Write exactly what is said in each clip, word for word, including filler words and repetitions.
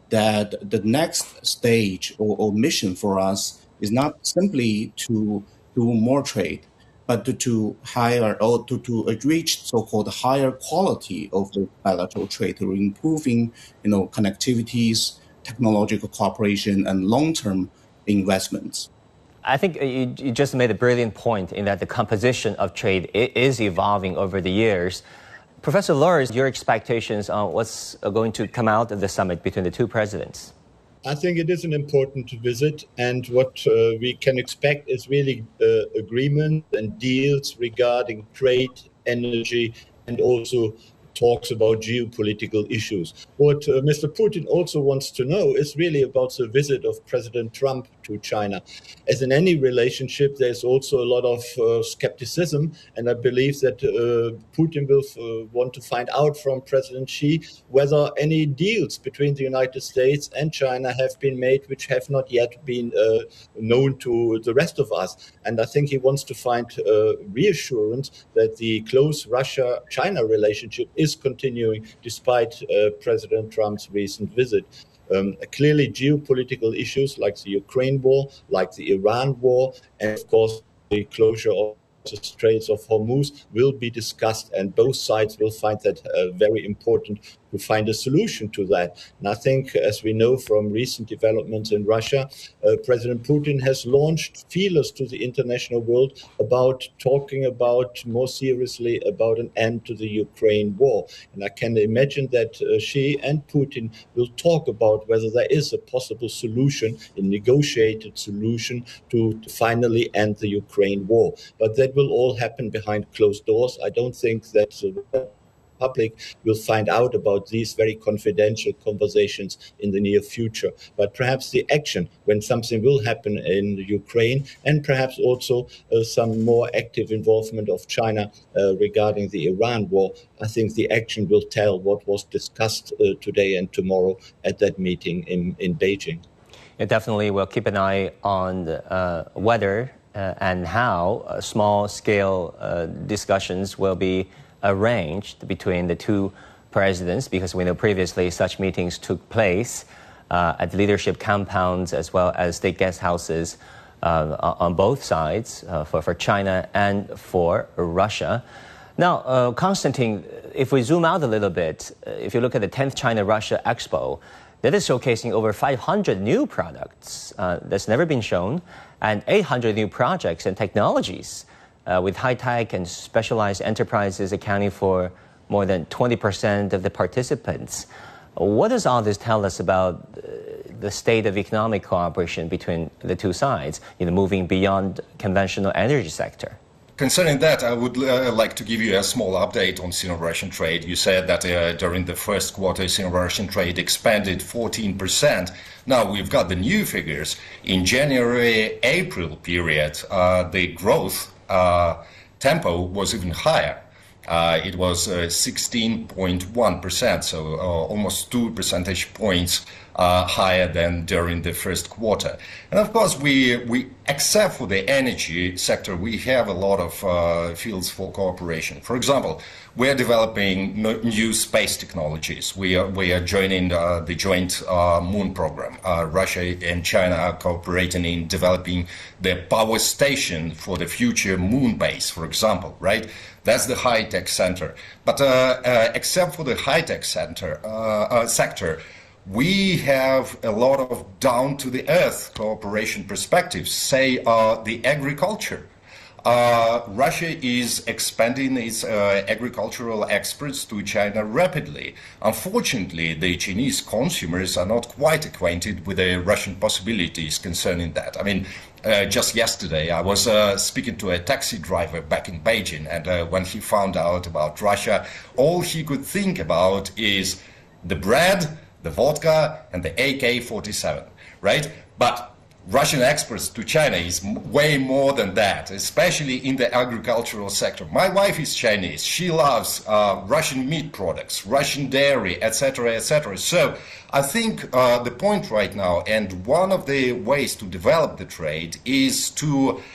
that the next stage or, or mission for us is not simply to do more trade, but to, to higher or to, to reach so-called higher quality of the bilateral trade through improving, you know, connectivities, technological cooperation, and long-term investments. I think you, you just made a brilliant point in that the composition of trade is evolving over the years. Professor Luers, your expectations on what's going to come out of the summit between the two presidents? I think it is an important visit, and what uh, we can expect is really uh, agreement and deals regarding trade, energy, and also talks about geopolitical issues. What uh, Mister Putin also wants to know is really about the visit of President Trump to China. As in any relationship, there's also a lot of uh, skepticism, and I believe that uh, Putin will uh, want to find out from President Xi whether any deals between the United States and China have been made which have not yet been uh, known to the rest of us. And I think he wants to find uh, reassurance that the close Russia-China relationship is continuing despite uh, President Trump's recent visit. Um, clearly, geopolitical issues like the Ukraine war, like the Iran war, and of course the closure of the Straits of Hormuz will be discussed, and both sides will find that uh, very important to find a solution to that. And I think, as we know from recent developments in Russia, uh, President Putin has launched feelers to the international world about talking about more seriously about an end to the Ukraine war. And I can imagine that uh, Xi and Putin will talk about whether there is a possible solution, a negotiated solution to, to finally end the Ukraine war. But that will all happen behind closed doors. I don't think that the public will find out about these very confidential conversations in the near future. But perhaps the action, when something will happen in Ukraine, and perhaps also uh, some more active involvement of China uh, regarding the Iran war, I think the action will tell what was discussed uh, today and tomorrow at that meeting in, in Beijing. Yeah, definitely, we'll keep an eye on uh, whether uh, and how uh, small-scale uh, discussions will be arranged between the two presidents, because we know previously such meetings took place uh, at leadership compounds as well as state guest houses uh, on both sides uh, for, for China and for Russia. Now, uh, Konstantin, if we zoom out a little bit, uh, if you look at the tenth China-Russia Expo, that is showcasing over five hundred new products uh, that's never been shown, and eight hundred new projects and technologies, Uh, with high-tech and specialized enterprises accounting for more than twenty percent of the participants. What does all this tell us about uh, the state of economic cooperation between the two sides, you know, moving beyond conventional energy sector? Concerning that, I would uh, like to give you a small update on Sino-Russian trade. You said that uh, during the first quarter, Sino-Russian trade expanded fourteen percent. Now we've got the new figures. In January-April period, uh, the growth Uh, tempo was even higher. Uh, it was uh, sixteen point one percent, so uh, almost two percentage points uh, higher than during the first quarter. And of course, we, we except for the energy sector, we have a lot of uh, fields for cooperation. For example, we're developing new space technologies. We are, we are joining uh, the joint uh, moon program. Uh, Russia and China are cooperating in developing the power station for the future moon base, for example, right? That's the high-tech center. But uh, uh, except for the high-tech center uh, uh, sector, we have a lot of down-to-the-earth cooperation perspectives, say uh, the agriculture. Uh, Russia is expanding its uh, agricultural exports to China rapidly. Unfortunately, the Chinese consumers are not quite acquainted with the Russian possibilities concerning that. I mean, uh, just yesterday I was uh, speaking to a taxi driver back in Beijing, and uh, when he found out about Russia, all he could think about is the bread, the vodka, and the A K forty-seven, right? But Russian exports to China is way more than that, especially in the agricultural sector. My wife is Chinese. She loves uh, Russian meat products, Russian dairy, et cetera, et cetera. So I think uh, the point right now, and one of the ways to develop the trade, is to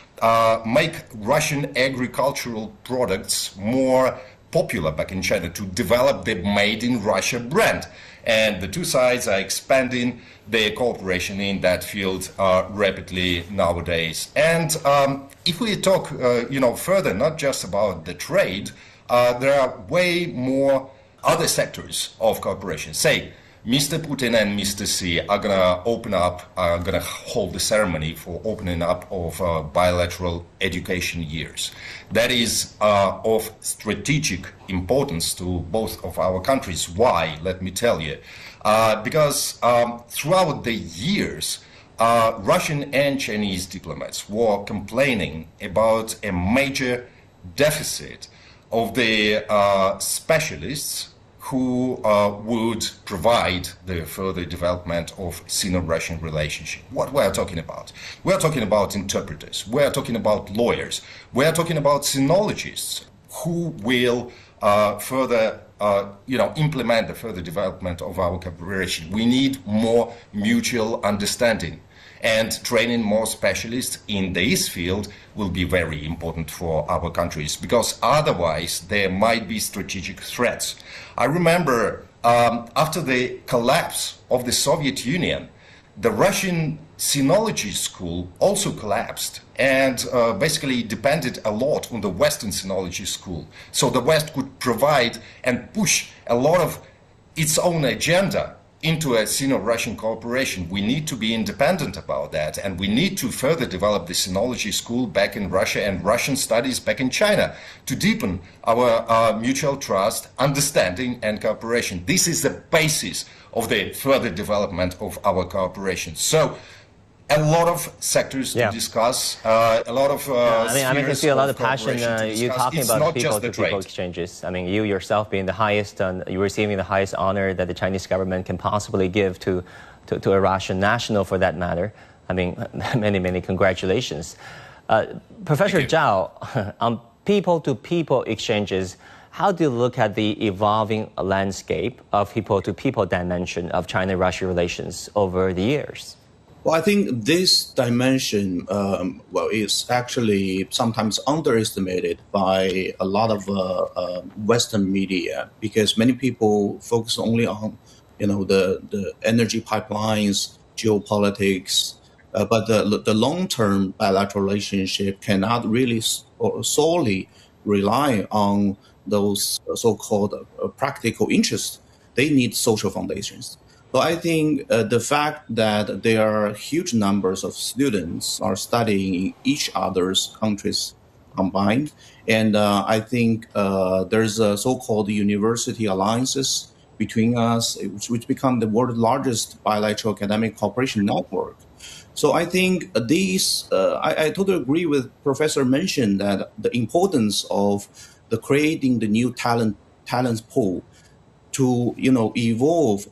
uh, make Russian agricultural products more popular back in China, to develop the Made in Russia brand. And the two sides are expanding their cooperation in that field uh, rapidly nowadays. And um, if we talk, uh, you know, further, not just about the trade, uh, there are way more other sectors of cooperation. Say, Mister Putin and Mister Xi are going to open up, are going to hold the ceremony for opening up of uh, bilateral education years. That is uh, of strategic importance to both of our countries. Why? Let me tell you. Uh, because um, throughout the years, uh, Russian and Chinese diplomats were complaining about a major deficit of the uh, specialists who uh, would provide the further development of Sino-Russian relationship. What we are talking about? We are talking about interpreters. We are talking about lawyers. We are talking about sinologists who will uh, further, uh, you know, implement the further development of our cooperation. We need more mutual understanding. And training more specialists in this field will be very important for our countries, because otherwise there might be strategic threats. I remember um, after the collapse of the Soviet Union, the Russian sinology school also collapsed and uh, basically depended a lot on the Western sinology school. So the West could provide and push a lot of its own agenda into a Sino-Russian cooperation. We need to be independent about that, and we need to further develop the sinology school back in Russia and Russian studies back in China to deepen our uh, mutual trust, understanding, and cooperation. This is the basis of the further development of our cooperation. So, a lot of sectors yeah. to discuss, uh, a lot of uh, yeah, I mean, I mean, I can see a lot of passion. Uh, you talking it's about people-to-people exchanges. I mean, you yourself being the highest, uh, you receiving the highest honor that the Chinese government can possibly give to, to, to a Russian national, for that matter. I mean, many, many congratulations, uh, Professor Zhao. On people-to-people exchanges, how do you look at the evolving landscape of people-to-people dimension of China-Russia relations over the years? Well, I think this dimension, um, well, is actually sometimes underestimated by a lot of uh, uh, Western media, because many people focus only on, you know, the, the energy pipelines, geopolitics, uh, but the, the long-term bilateral relationship cannot really solely rely on those so-called uh, practical interests. They need social foundations. So I think uh, the fact that there are huge numbers of students are studying in each other's countries combined, and uh, I think uh, there's a so-called university alliances between us, which, which become the world's largest bilateral academic cooperation network. So I think these, uh, I, I totally agree with Professor mentioned that the importance of the creating the new talent talent pool to, you know, evolve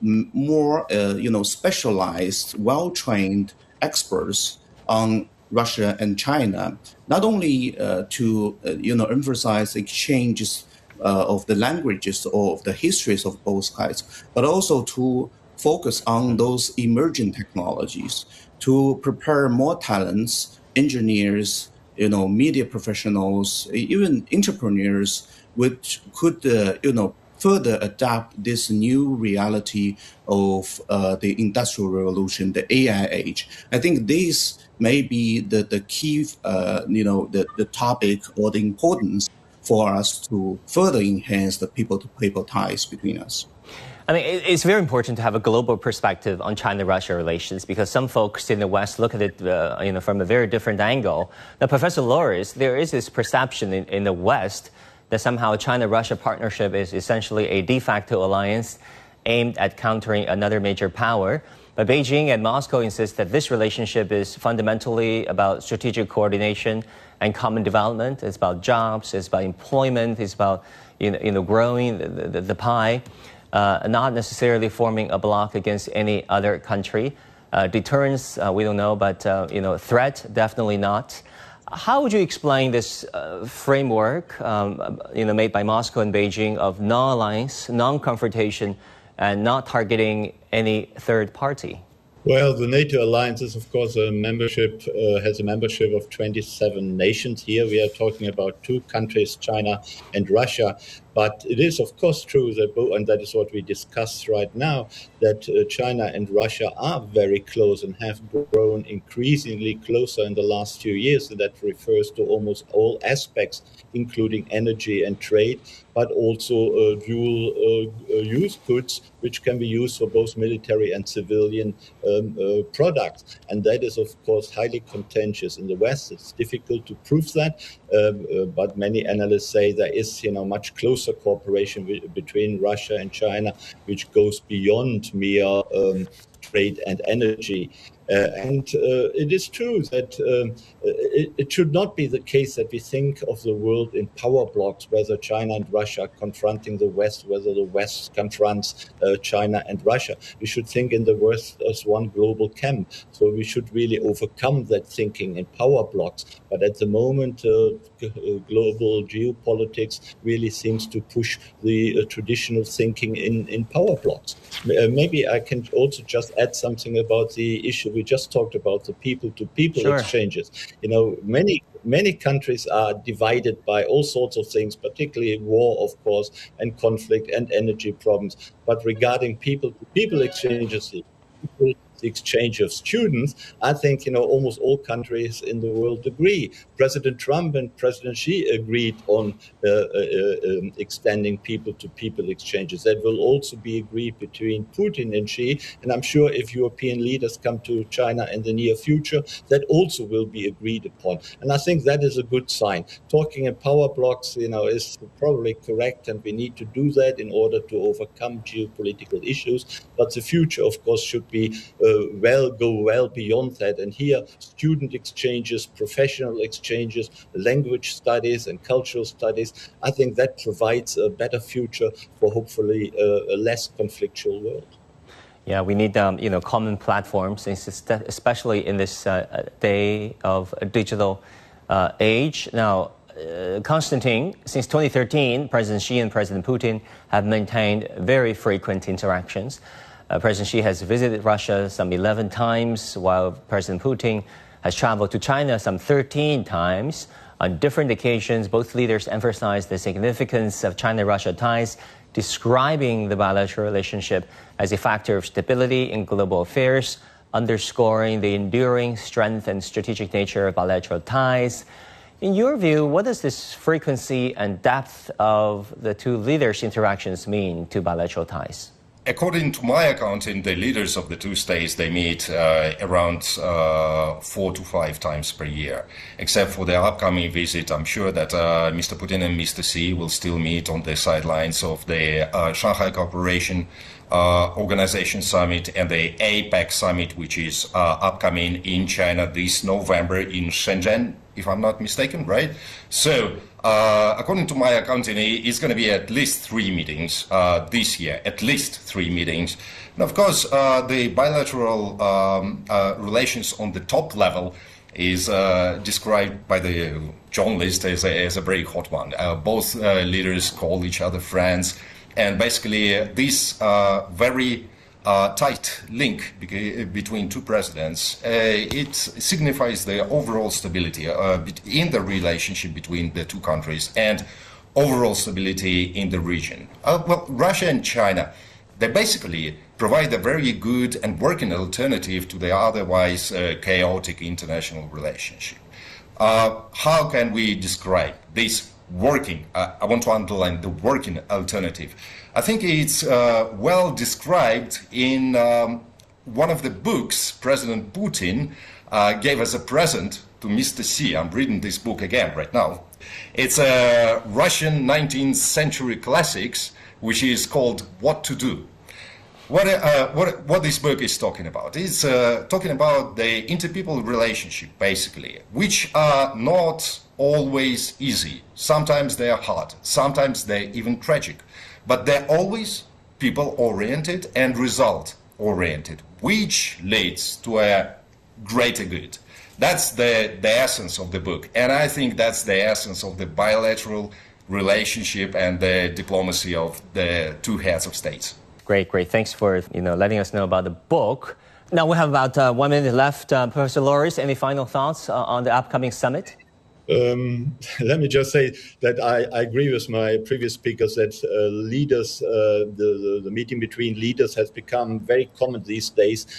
more, uh, you know, specialized, well-trained experts on Russia and China, not only uh, to, uh, you know, emphasize exchanges uh, of the languages or of the histories of both sides, but also to focus on those emerging technologies, to prepare more talents, engineers, you know, media professionals, even entrepreneurs, which could, uh, you know, further adapt this new reality of uh, the Industrial Revolution, the A I age. I think this may be the, the key, uh, you know, the, the topic or the importance for us to further enhance the people-to-people ties between us. I mean, it's very important to have a global perspective on China-Russia relations, because some folks in the West look at it, uh, you know, from a very different angle. Now, Professor Loris, there is this perception in, in the West that somehow China-Russia partnership is essentially a de facto alliance aimed at countering another major power. But Beijing and Moscow insist that this relationship is fundamentally about strategic coordination and common development. It's about jobs, it's about employment, it's about, you know, you know growing the, the, the pie, uh, not necessarily forming a bloc against any other country. Uh, deterrence, uh, we don't know, but uh, you know, threat, definitely not. How would you explain this uh, framework, um, you know, made by Moscow and Beijing of non-alliance, non-confrontation, and not targeting any third party? Well, the NATO alliance is, of course, a membership, uh, has a membership of twenty-seven nations. Here we are talking about two countries, China and Russia. But it is, of course, true that, both, and that is what we discuss right now, that uh, China and Russia are very close and have grown increasingly closer in the last few years. And that refers to almost all aspects, including energy and trade, but also uh, dual uh, use goods, which can be used for both military and civilian um, uh, products. And that is, of course, highly contentious in the West. It's difficult to prove that, um, uh, but many analysts say there is, you know, much closer cooperation w- between Russia and China, which goes beyond mere um, trade and energy. Uh, and uh, it is true that um, it, it should not be the case that we think of the world in power blocks, whether China and Russia are confronting the West, whether the West confronts uh, China and Russia. We should think in the West as one global camp. So we should really overcome that thinking in power blocks. But at the moment, uh, global geopolitics really seems to push the uh, traditional thinking in, in power blocks. Uh, maybe I can also just add something about the issue we just talked about, the people-to-people Sure. exchanges. You know, many many countries are divided by all sorts of things, particularly war, of course, and conflict and energy problems. But regarding people-to-people exchanges, people, the exchange of students, I think, you know, almost all countries in the world agree. President Trump and President Xi agreed on uh, uh, um, extending people-to-people exchanges. That will also be agreed between Putin and Xi. And I'm sure if European leaders come to China in the near future, that also will be agreed upon. And I think that is a good sign. Talking in power blocks, you know, is probably correct, and we need to do that in order to overcome geopolitical issues. But the future, of course, should be uh, well go well beyond that. And here, student exchanges, professional exchanges, language studies and cultural studies, I think that provides a better future for hopefully a, a less conflictual world. Yeah, we need um, you know, common platforms, especially in this uh, day of a digital uh, age. Now, uh, Konstantin, since twenty thirteen, President Xi and President Putin have maintained very frequent interactions. Uh, President Xi has visited Russia some eleven times, while President Putin has traveled to China some thirteen times. On different occasions, both leaders emphasized the significance of China-Russia ties, describing the bilateral relationship as a factor of stability in global affairs, underscoring the enduring strength and strategic nature of bilateral ties. In your view, what does this frequency and depth of the two leaders' interactions mean to bilateral ties? According to my accounting, the leaders of the two states, they meet uh, around uh, four to five times per year. Except for the upcoming visit, I'm sure that uh, Mister Putin and Mister Xi will still meet on the sidelines of the uh, Shanghai Cooperation uh, Organization Summit and the APEC Summit, which is uh, upcoming in China this November in Shenzhen, if I'm not mistaken, right? So, uh, according to my accounting, it's going to be at least three meetings uh, this year, at least three meetings. And of course, uh, the bilateral um, uh, relations on the top level is uh, described by the journalist as a, as a very hot one. Uh, both uh, leaders call each other friends, and basically uh, this uh, very Uh, tight link be- between two presidents, uh, it signifies the overall stability uh, in the relationship between the two countries and overall stability in the region. Uh, well, Russia and China, they basically provide a very good and working alternative to the otherwise uh, chaotic international relationship. Uh, how can we describe this working, uh, I want to underline the working alternative? I think it's uh, well described in um, one of the books President Putin uh, gave as a present to Mister Xi. I'm reading this book again right now. It's a Russian nineteenth century classics, which is called What to Do. What, uh, what, what this book is talking about? It's uh, talking about the interpeople relationship, basically, which are not always easy. Sometimes they are hard. Sometimes they're even tragic. But they're always people-oriented and result-oriented, which leads to a greater good. That's the, the essence of the book. And I think that's the essence of the bilateral relationship and the diplomacy of the two heads of states. Great, great. Thanks for you know letting us know about the book. Now we have about uh, one minute left. Uh, Professor Loris, any final thoughts uh, on the upcoming summit? Um, let me just say that I, I agree with my previous speakers that uh, leaders, uh, the, the, the meeting between leaders has become very common these days.